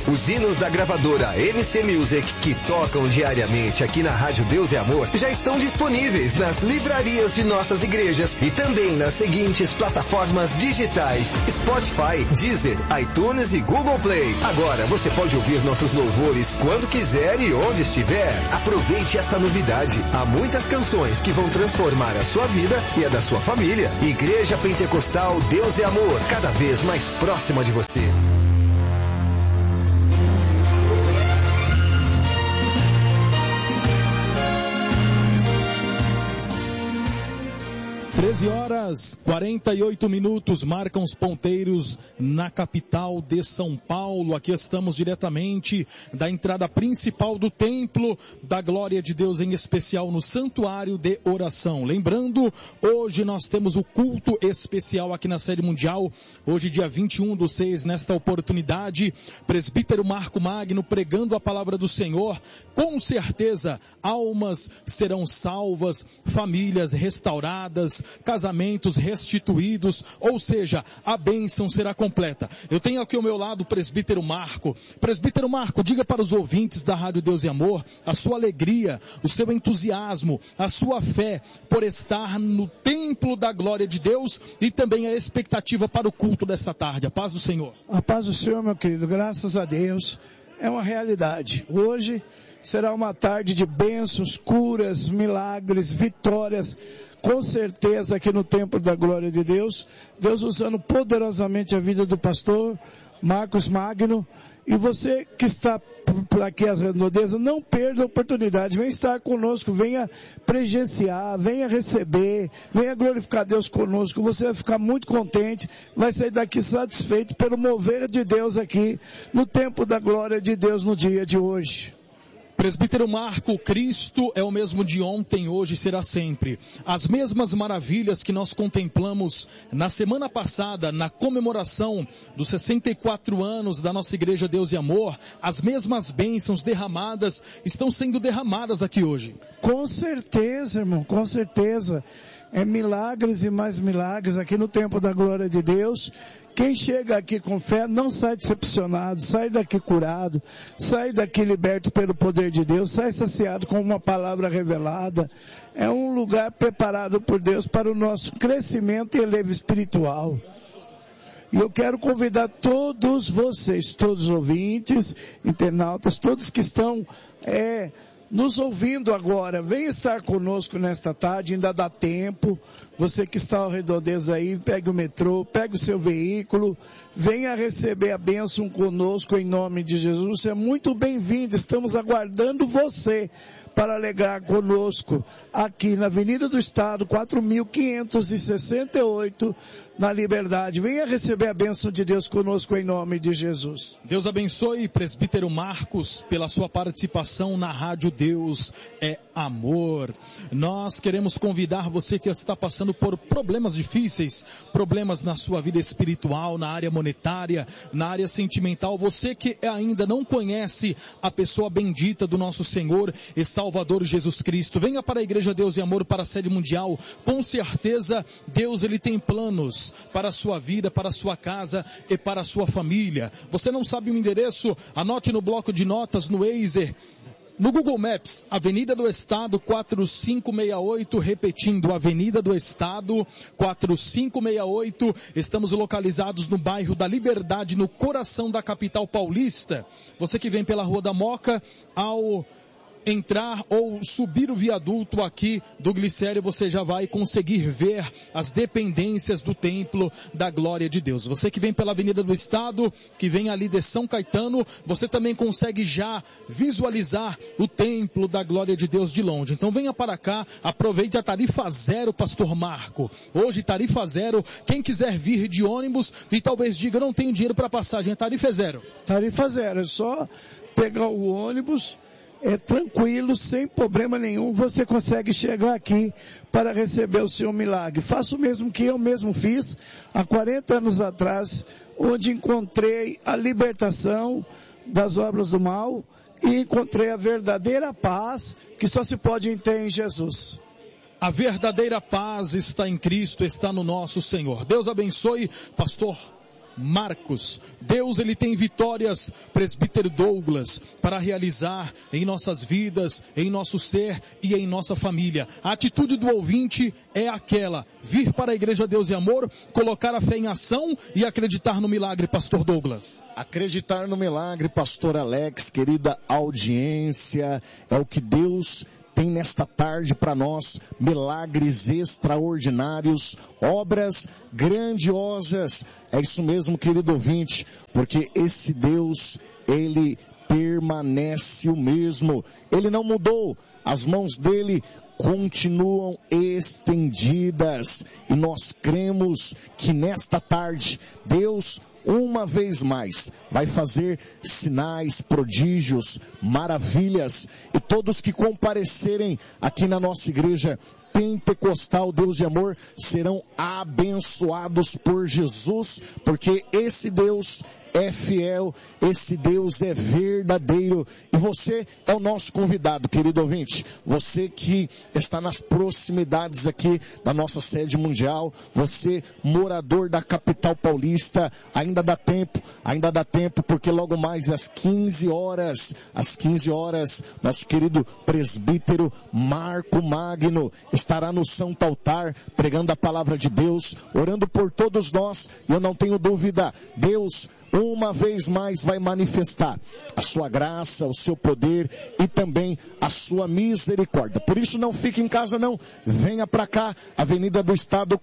Os hinos da gravadora MC Music, que tocam diariamente aqui na Rádio Deus e Amor, já estão disponíveis nas livrarias de nossas igrejas e também nas seguintes plataformas digitais: Spotify, Deezer, iTunes e Google Play. Agora você pode ouvir nossos louvores quando quiser e onde estiver. Aproveite esta novidade. Há muitas canções que vão transformar a sua vida e a da sua família. Igreja Pentecostal Deus e Amor, cada vez mais próxima de você. Horas 48 minutos marcam os ponteiros na capital de São Paulo. Aqui estamos diretamente da entrada principal do Templo da Glória de Deus, em especial no Santuário de Oração. Lembrando, hoje nós temos o culto especial aqui na sede mundial. Hoje, dia 21/6, nesta oportunidade, presbítero Marco Magno pregando a palavra do Senhor. Com certeza, almas serão salvas, famílias restauradas, casamentos restituídos, ou seja, a bênção será completa. Eu tenho aqui ao meu lado o presbítero Marco. Presbítero Marco, diga para os ouvintes da Rádio Deus e Amor a sua alegria, o seu entusiasmo, a sua fé por estar no templo da glória de Deus e também a expectativa para o culto desta tarde. A paz do Senhor. A paz do Senhor, meu querido, graças a Deus, é uma realidade. Hoje será uma tarde de bênçãos, curas, milagres, vitórias, com certeza aqui no Templo da Glória de Deus, Deus usando poderosamente a vida do pastor Marcos Magno. E você que está por aqui às redondezas, não perda a oportunidade, venha estar conosco, venha presenciar, venha receber, venha glorificar Deus conosco. Você vai ficar muito contente, vai sair daqui satisfeito pelo mover de Deus aqui no Templo da Glória de Deus no dia de hoje. Presbítero Marco, Cristo é o mesmo de ontem, hoje e será sempre. As mesmas maravilhas que nós contemplamos na semana passada, na comemoração dos 64 anos da nossa Igreja Deus e Amor, as mesmas bênçãos derramadas estão sendo derramadas aqui hoje. Com certeza, irmão, com certeza. É milagres e mais milagres aqui no Templo da Glória de Deus. Quem chega aqui com fé não sai decepcionado, sai daqui curado, sai daqui liberto pelo poder de Deus, sai saciado com uma palavra revelada. É um lugar preparado por Deus para o nosso crescimento e elevo espiritual. E eu quero convidar todos vocês, todos os ouvintes, internautas, todos que estão nos ouvindo agora, venha estar conosco nesta tarde, ainda dá tempo. Você que está ao redondeza aí, pegue o metrô, pegue o seu veículo, venha receber a bênção conosco em nome de Jesus. Você é muito bem-vindo, estamos aguardando você para alegrar conosco aqui na Avenida do Estado, 4.568, na Liberdade. Venha receber a bênção de Deus conosco em nome de Jesus. Deus abençoe, presbítero Marcos, pela sua participação na Rádio Deus é Amor. Nós queremos convidar você que está passando por problemas difíceis, problemas na sua vida espiritual, na área monetária, na área sentimental, você que ainda não conhece a pessoa bendita do nosso Senhor e Salvador Jesus Cristo, venha para a Igreja Deus e Amor, para a sede mundial. Com certeza Deus ele tem planos para a sua vida, para a sua casa e para a sua família. Você não sabe o endereço? Anote no bloco de notas, no Waze, no Google Maps, Avenida do Estado 4568, repetindo, Avenida do Estado 4568, estamos localizados no bairro da Liberdade, no coração da capital paulista. Você que vem pela Rua da Moca, ao entrar ou subir o viaduto aqui do Glicério, você já vai conseguir ver as dependências do Templo da Glória de Deus. Você que vem pela Avenida do Estado, que vem ali de São Caetano, você também consegue já visualizar o Templo da Glória de Deus de longe. Então venha para cá, aproveite a tarifa zero, pastor Marco. Hoje tarifa zero, quem quiser vir de ônibus e talvez diga, não tenho dinheiro para passagem, a tarifa é zero. Tarifa zero, é só pegar o ônibus, tranquilo, sem problema nenhum, você consegue chegar aqui para receber o seu milagre. Faça o mesmo que eu mesmo fiz há 40 anos atrás, onde encontrei a libertação das obras do mal e encontrei a verdadeira paz que só se pode ter em Jesus. A verdadeira paz está em Cristo, está no nosso Senhor. Deus abençoe, pastor Marcos. Deus, ele tem vitórias, presbítero Douglas, para realizar em nossas vidas, em nosso ser e em nossa família. A atitude do ouvinte é aquela: vir para a Igreja Deus e Amor, colocar a fé em ação e acreditar no milagre, pastor Douglas. Acreditar no milagre, pastor Alex, querida audiência, é o que Deus tem nesta tarde para nós. Milagres extraordinários, obras grandiosas. É isso mesmo, querido ouvinte, porque esse Deus, ele permanece o mesmo. Ele não mudou. As mãos dele continuam estendidas. E nós cremos que nesta tarde, Deus, uma vez mais, vai fazer sinais, prodígios, maravilhas. E todos que comparecerem aqui na nossa igreja Pentecostal Deus de Amor serão abençoados por Jesus, porque esse Deus é fiel, esse Deus é verdadeiro. E você é o nosso convidado, querido ouvinte. Você que está nas proximidades aqui da nossa sede mundial, você morador da capital paulista, ainda dá tempo, porque logo mais às 15 horas, nosso querido presbítero Marco Magno estará no Santo Altar, pregando a palavra de Deus, orando por todos nós. E eu não tenho dúvida, Deus uma vez mais vai manifestar a sua graça, o seu poder e também a sua misericórdia. Por isso não fique em casa não, venha para cá, Avenida do Estado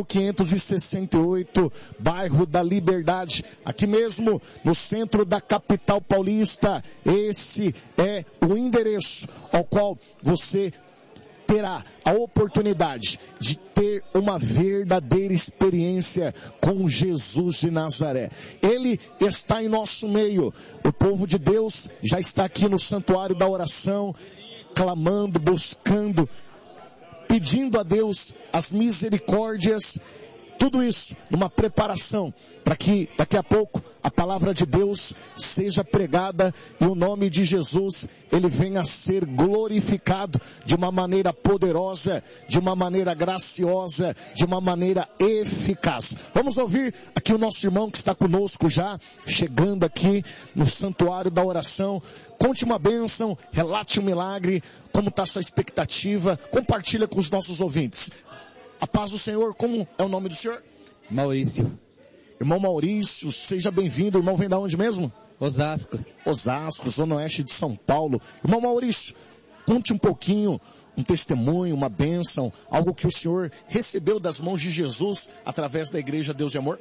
4568, bairro da Liberdade, aqui mesmo no centro da capital paulista. Esse é o endereço ao qual você terá a oportunidade de ter uma verdadeira experiência com Jesus de Nazaré. Ele está em nosso meio. O povo de Deus já está aqui no santuário da oração, clamando, buscando, pedindo a Deus as misericórdias. Tudo isso numa preparação para que daqui a pouco a palavra de Deus seja pregada e o nome de Jesus, ele venha a ser glorificado de uma maneira poderosa, de uma maneira graciosa, de uma maneira eficaz. Vamos ouvir aqui o nosso irmão que está conosco já, chegando aqui no santuário da oração. Conte uma bênção, relate um milagre, como está a sua expectativa, compartilha com os nossos ouvintes. A paz do Senhor, como é o nome do senhor? Maurício. Irmão Maurício, seja bem-vindo. O irmão vem da onde mesmo? Osasco. Osasco, zona oeste de São Paulo. Irmão Maurício, conte um pouquinho, um testemunho, uma bênção, algo que o senhor recebeu das mãos de Jesus através da Igreja Deus de Amor.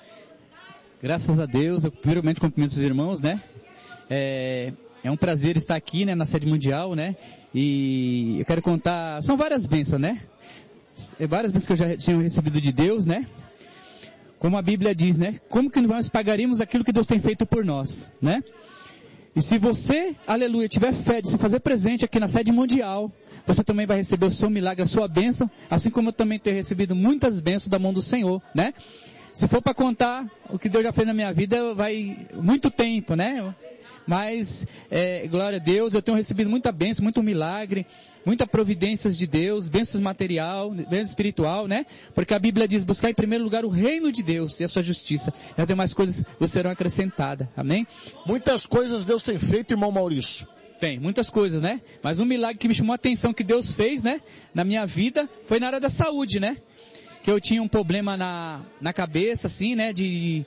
Graças a Deus, eu primeiramente cumprimento os irmãos, né? É um prazer estar aqui, né, na sede mundial, né? E eu quero contar, são várias bênçãos, né? Várias vezes que eu já tinha recebido de Deus, né? Como a Bíblia diz, né? Como que nós pagaríamos aquilo que Deus tem feito por nós, né? E se você, aleluia, tiver fé de se fazer presente aqui na sede mundial, você também vai receber o seu milagre, a sua bênção, assim como eu também tenho recebido muitas bênçãos da mão do Senhor, né? Se for para contar o que Deus já fez na minha vida, vai muito tempo, né? Mas, glória a Deus, eu tenho recebido muita bênção, muito milagre, muita providências de Deus, bênçãos material, bênção espiritual, né? Porque a Bíblia diz, buscar em primeiro lugar o reino de Deus e a sua justiça. E as demais coisas vos serão acrescentadas. Amém? Muitas coisas Deus tem feito, irmão Maurício. Tem, muitas coisas, né? Mas um milagre que me chamou a atenção que Deus fez, né? Na minha vida, foi na área da saúde, né? Que eu tinha um problema na cabeça, assim, né? De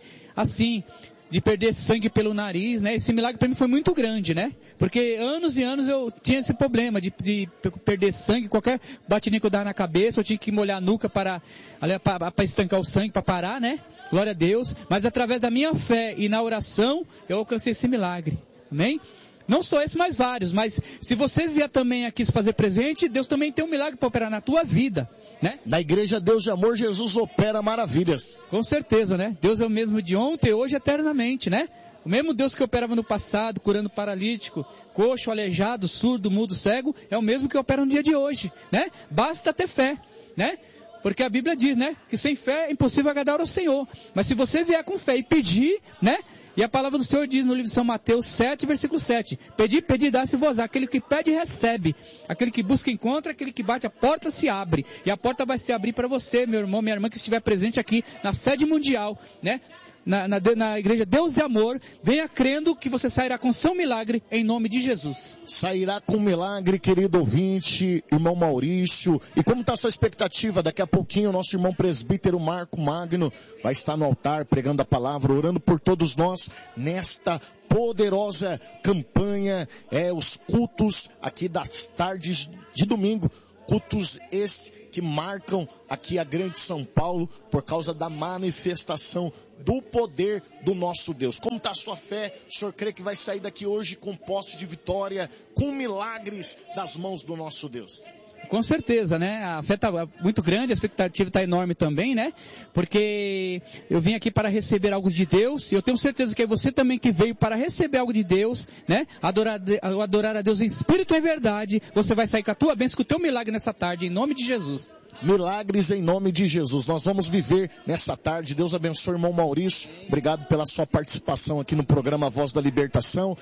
perder sangue pelo nariz, né? Esse milagre para mim foi muito grande, né? Porque anos e anos eu tinha esse problema de perder sangue, qualquer batidinha que eu dava na cabeça, eu tinha que molhar a nuca para estancar o sangue, para parar, né? Glória a Deus. Mas através da minha fé e na oração, eu alcancei esse milagre. Amém? Não só esse, mas vários. Mas se você vier também aqui se fazer presente, Deus também tem um milagre para operar na tua vida, né? Na Igreja Deus de Amor, Jesus opera maravilhas. Com certeza, né? Deus é o mesmo de ontem, hoje, eternamente, né? O mesmo Deus que operava no passado, curando paralítico, coxo, aleijado, surdo, mudo, cego, é o mesmo que opera no dia de hoje, né? Basta ter fé, né? Porque a Bíblia diz, né? Que sem fé é impossível agradar ao Senhor. Mas se você vier com fé e pedir, né? E a palavra do Senhor diz no livro de São Mateus 7, versículo 7. Pedi, dá-se-vos. Aquele que pede, recebe. Aquele que busca, encontra. Aquele que bate, a porta se abre. E a porta vai se abrir para você, meu irmão, minha irmã, que estiver presente aqui na sede mundial, né? na igreja Deus e Amor, venha crendo que você sairá com seu milagre em nome de Jesus. Sairá com milagre, querido ouvinte, irmão Maurício. E como está a sua expectativa? Daqui a pouquinho o nosso irmão presbítero Marco Magno vai estar no altar pregando a palavra, orando por todos nós nesta poderosa campanha, os cultos aqui das tardes de domingo. Cultos esses que marcam aqui a grande São Paulo por causa da manifestação do poder do nosso Deus. Como está a sua fé? O senhor crê que vai sair daqui hoje com posse de vitória, com milagres das mãos do nosso Deus? Com certeza, né? A fé está muito grande, a expectativa está enorme também, né? Porque eu vim aqui para receber algo de Deus, e eu tenho certeza que é você também que veio para receber algo de Deus, né? Adorar a Deus em espírito e em verdade. Você vai sair com a tua bênção, com o teu milagre nessa tarde, em nome de Jesus. Milagres em nome de Jesus. Nós vamos viver nessa tarde. Deus abençoe o irmão Maurício. Obrigado pela sua participação aqui no programa Voz da Libertação.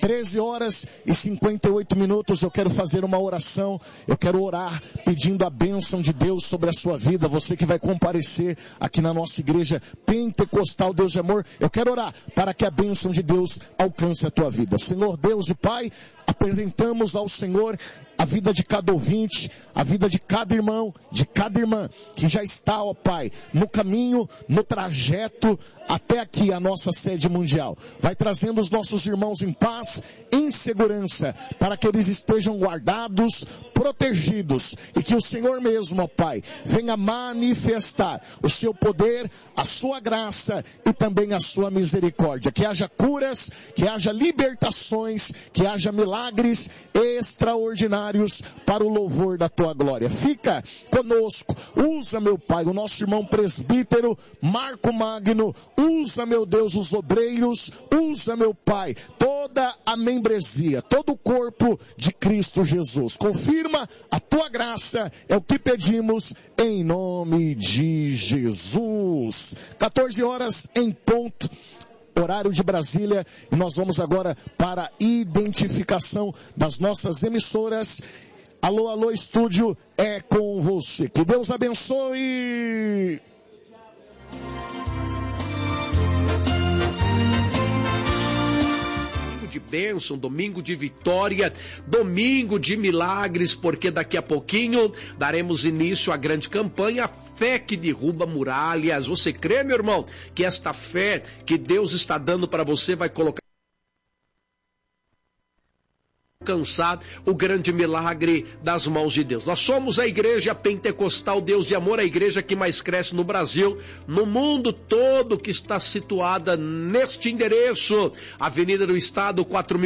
13h58. Eu quero fazer uma oração. Eu quero orar pedindo a bênção de Deus sobre a sua vida. Você que vai comparecer aqui na nossa igreja pentecostal Deus de Amor. Eu quero orar para que a bênção de Deus alcance a tua vida. Senhor Deus e Pai, apresentamos ao Senhor a vida de cada ouvinte, a vida de cada irmão, de cada irmã, que já está, ó Pai, no caminho, no trajeto, até aqui a nossa sede mundial. Vai trazendo os nossos irmãos em paz, em segurança, para que eles estejam guardados, protegidos, e que o Senhor mesmo, ó Pai, venha manifestar o seu poder, a sua graça e também a sua misericórdia. Que haja curas, que haja libertações, que haja milagres extraordinários para o louvor da tua glória. Fica conosco, usa, meu Pai, o nosso irmão presbítero Marco Magno, usa, meu Deus, os obreiros, usa, meu Pai, toda a membresia, todo o corpo de Cristo Jesus. Confirma a tua graça, é o que pedimos em nome de Jesus. 14h em ponto, horário de Brasília, e nós vamos agora para a identificação das nossas emissoras. Alô, alô, estúdio, é com você. Que Deus abençoe. De bênção, domingo de vitória, domingo de milagres, porque daqui a pouquinho daremos início à grande campanha Fé que Derruba Muralhas. Você crê, meu irmão, que esta fé que Deus está dando para você vai colocar alcançar o grande milagre das mãos de Deus. Nós somos a igreja pentecostal Deus e Amor, a igreja que mais cresce no Brasil, no mundo todo, que está situada neste endereço, Avenida do Estado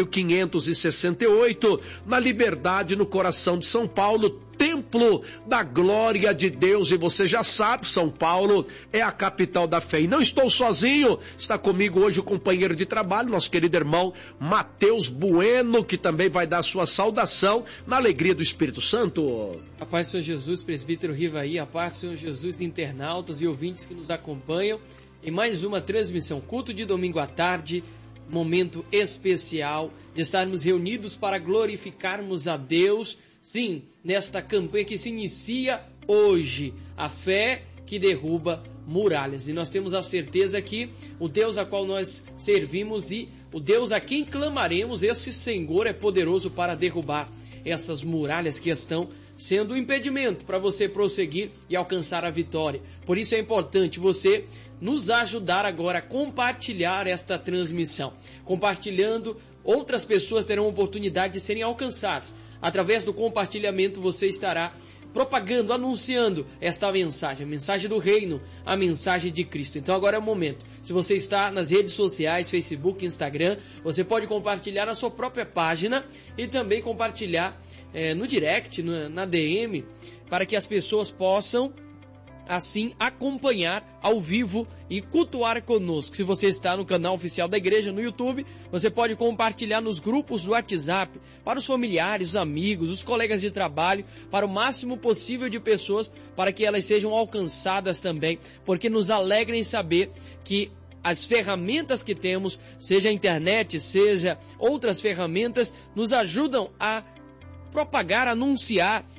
4568, na Liberdade, no coração de São Paulo, Templo da Glória de Deus. E você já sabe, São Paulo é a capital da fé. E não estou sozinho, está comigo hoje o companheiro de trabalho, nosso querido irmão Mateus Bueno, que também vai dar sua saudação na alegria do Espírito Santo. A paz do Senhor Jesus, presbítero Rivaí, a paz do Senhor Jesus, internautas e ouvintes que nos acompanham em mais uma transmissão, culto de domingo à tarde, momento especial de estarmos reunidos para glorificarmos a Deus. Sim, nesta campanha que se inicia hoje, a fé que derruba muralhas. E nós temos a certeza que o Deus a qual nós servimos e o Deus a quem clamaremos, esse Senhor é poderoso para derrubar essas muralhas que estão sendo um impedimento para você prosseguir e alcançar a vitória. Por isso é importante você nos ajudar agora a compartilhar esta transmissão. Compartilhando, outras pessoas terão a oportunidade de serem alcançadas. Através do compartilhamento você estará propagando, anunciando esta mensagem, a mensagem do reino, a mensagem de Cristo. Então agora é o momento. Se você está nas redes sociais, Facebook, Instagram, você pode compartilhar na sua própria página e também compartilhar no direct, na DM, para que as pessoas possam assim acompanhar ao vivo e cultuar conosco. Se você está no canal oficial da igreja no YouTube, você pode compartilhar nos grupos do WhatsApp para os familiares, os amigos, os colegas de trabalho, para o máximo possível de pessoas, para que elas sejam alcançadas também, porque nos alegra em saber que as ferramentas que temos, seja a internet, seja outras ferramentas, nos ajudam a propagar, anunciar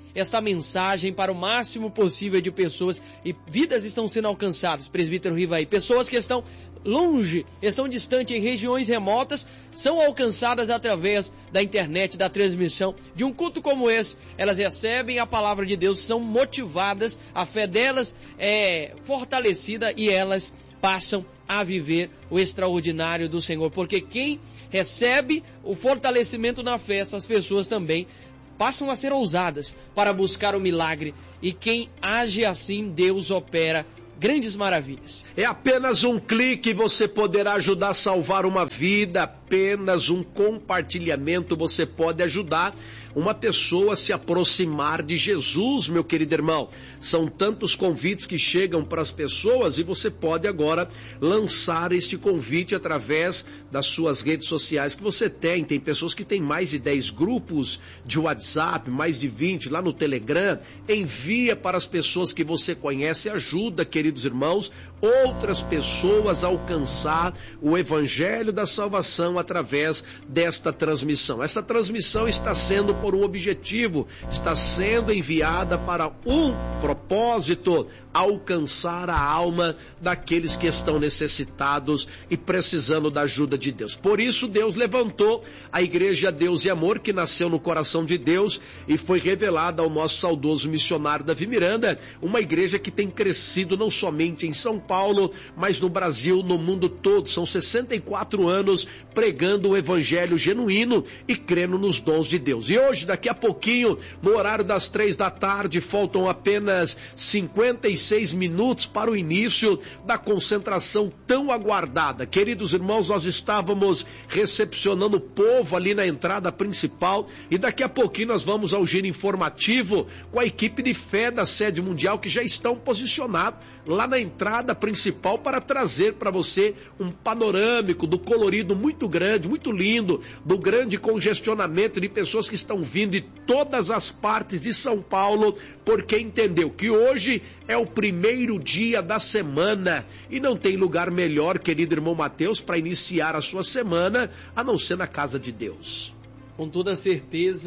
esta mensagem para o máximo possível de pessoas e vidas estão sendo alcançadas, presbítero Rivaí. Pessoas que estão longe, estão distantes em regiões remotas, são alcançadas através da internet, da transmissão de um culto como esse. Elas recebem a palavra de Deus, são motivadas, a fé delas é fortalecida e elas passam a viver o extraordinário do Senhor, porque quem recebe o fortalecimento na fé, essas pessoas também passam a ser ousadas para buscar o milagre, e quem age assim, Deus opera grandes maravilhas. É apenas um clique, você poderá ajudar a salvar uma vida, apenas um compartilhamento você pode ajudar uma pessoa a se aproximar de Jesus, meu querido irmão. São tantos convites que chegam para as pessoas e você pode agora lançar este convite através das suas redes sociais que você tem. Tem pessoas que têm mais de 10 grupos de WhatsApp, mais de 20 lá no Telegram. Envia para as pessoas que você conhece, ajuda, queridos irmãos, outras pessoas a alcançar o evangelho da salvação através desta transmissão. Essa transmissão está sendo por um objetivo, está sendo enviada para um propósito: alcançar a alma daqueles que estão necessitados e precisando da ajuda de Deus. Por isso Deus levantou a Igreja Deus e Amor, que nasceu no coração de Deus e foi revelada ao nosso saudoso missionário Davi Miranda, uma igreja que tem crescido não somente em São Paulo, mas no Brasil, no mundo todo. São 64 anos pregando o evangelho genuíno e crendo nos dons de Deus. E hoje, daqui a pouquinho, no horário das 3 da tarde, faltam apenas 56 minutos para o início da concentração tão aguardada. Queridos irmãos, nós estávamos recepcionando o povo ali na entrada principal e daqui a pouquinho nós vamos ao giro informativo com a equipe de fé da sede mundial, que já estão posicionados lá na entrada principal para trazer para você um panorâmico do colorido muito grande, muito lindo, do grande congestionamento de pessoas que estão vindo de todas as partes de São Paulo, porque entendeu que hoje é o primeiro dia da semana e não tem lugar melhor, querido irmão Mateus, para iniciar a sua semana, a não ser na casa de Deus. Com toda certeza,